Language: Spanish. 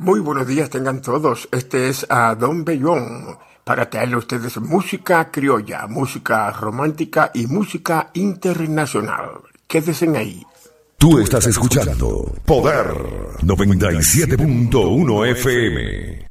Muy buenos días tengan todos. Este es a Don Bellón para traerle a ustedes música criolla, música romántica y música internacional. Quédense ahí. Tú estás escuchando Poder 97.1 FM.